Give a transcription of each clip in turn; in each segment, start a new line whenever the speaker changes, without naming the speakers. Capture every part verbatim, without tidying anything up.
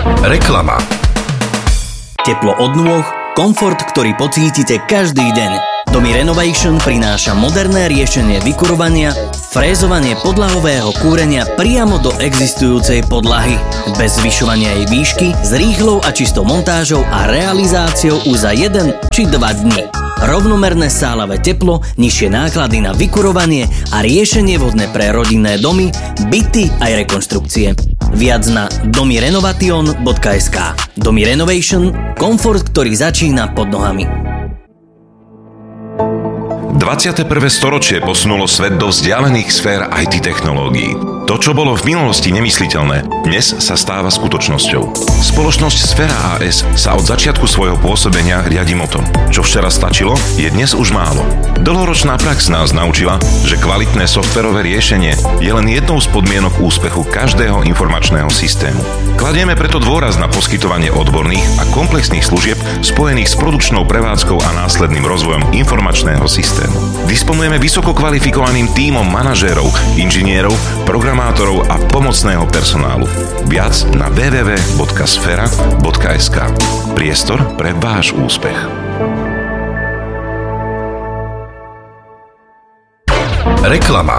Reklama.
Teplo od nôh, komfort, ktorý pocítite každý deň. Domy Renovation prináša moderné riešenie vykurovania, frézovanie podlahového kúrenia priamo do existujúcej podlahy. Bez zvyšovania jej výšky, s rýchlou a čistou montážou a realizáciou už za jeden či dva dni. Rovnomerné sálavé teplo, nižšie náklady na vykurovanie a riešenie vhodné pre rodinné domy, byty aj rekonštrukcie. Viac na domy renovation bodka es ká. Domy Renovation, komfort, ktorý začína pod nohami.
dvadsiate prvé storočie posunulo svet do vzdialených sfér í té technológií. To, čo bolo v minulosti nemysliteľné, dnes sa stáva skutočnosťou. Spoločnosť Sfera á es sa od začiatku svojho pôsobenia riadi motom. Čo včera stačilo, je dnes už málo. Dlhoročná prax nás naučila, že kvalitné softverové riešenie je len jednou z podmienok úspechu každého informačného systému. Kladieme preto dôraz na poskytovanie odborných a komplexných služieb spojených s produkčnou prevádzkou a následným rozvojom informačného systému. Disponujeme vysoko kvalifikovaným tímom manažérov, inžinierov, programátorov a pomocného personálu. Viac na w w w bodka sfera bodka es ká. Priestor pre váš úspech.
Reklama.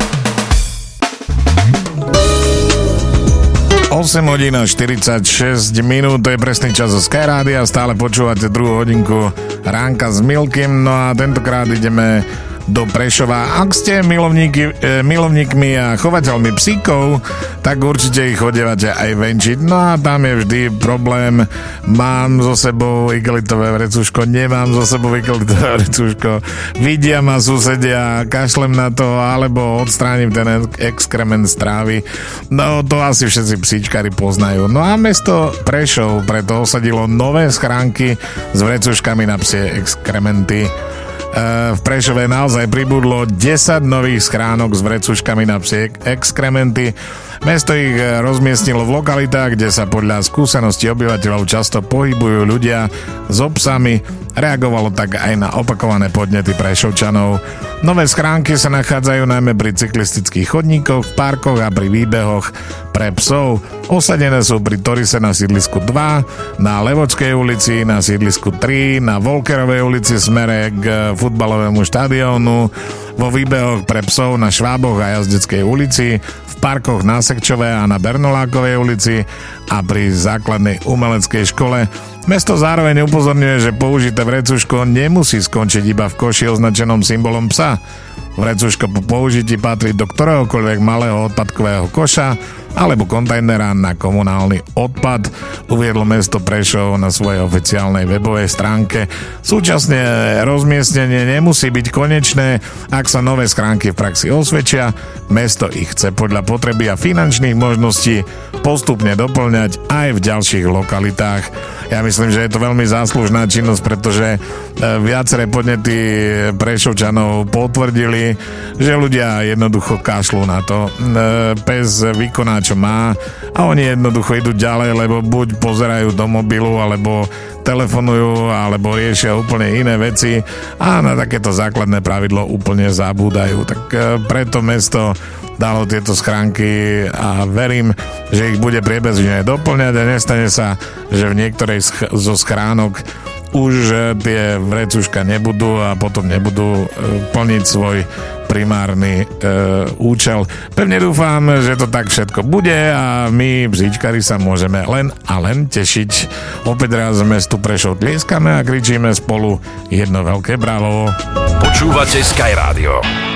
osem hodín a štyridsaťšesť minút, to je presný čas zo Sky Rádia, stále počúvate druhú hodinku Ránka s Milkym, no a tentokrát ideme do Prešova. Ak ste milovníky, e, milovníkmi a chovateľmi psíkov, tak určite ich chodievate aj venčiť. No a tam je vždy problém. Mám so sebou igelitové vrecuško, nemám so sebou igelitové vrecuško, vidia ma susedia, kašlem na to, alebo odstránim ten exkrement z trávy. No to asi všetci psíčkari poznajú. No a mesto Prešov preto osadilo nové schránky s vrecuškami na psie exkrementy. V Prešove naozaj pribudlo desať nových schránok s vrecuškami na psie exkrementy. Mesto ich rozmiestnilo v lokalitách, kde sa podľa skúseností obyvateľov často pohybujú ľudia s psami. Reagovalo tak aj na opakované podnety Prešovčanov. Nové schránky sa nachádzajú najmä pri cyklistických chodníkoch, v parkoch a pri výbehoch pre psov. Osadené sú pri Torise na sídlisku dva, na Levočskej ulici, na sídlisku tri, na Volkerovej ulici smere k futbalovému štadiónu, vo výbehoch pre psov na Šváboch a Jazdeckej ulici, v parkoch na Sekčovej a na Bernolákovej ulici a pri základnej umeleckej škole. Mesto zároveň upozorňuje, že použité vrecuško nemusí skončiť iba v koši označenom symbolom psa. Vrecuško po použití patrí do ktoréhokoľvek malého odpadkového koša alebo kontajnera na komunálny odpad, uviedlo mesto Prešov na svojej oficiálnej webovej stránke. Súčasne rozmiestnenie nemusí byť konečné, ak sa nové schránky v praxi osvedčia. Mesto ich chce podľa potreby a finančných možností postupne doplňať aj v ďalších lokalitách. Ja myslím, že je to veľmi záslužná činnosť, pretože viaceré podnety Prešovčanov potvrdili, že ľudia jednoducho kašľú na to. Pes vykoná, čo má, a oni jednoducho idú ďalej, lebo buď pozerajú do mobilu, alebo telefonujú, alebo riešia úplne iné veci a na takéto základné pravidlo úplne zabúdajú. Tak preto mesto dalo tieto schránky a verím, že ich bude priebežne doplňať a nestane sa, že v niektorej zo schránok už tie vrecuška nebudú a potom nebudú plniť svoj primárny e, účel. Pevne dúfam, že to tak všetko bude a my, psíčkari, sa môžeme len a len tešiť. Opäť raz mestu Prešov tlieskame a kričíme spolu jedno veľké bravo.
Počúvate Sky Rádio.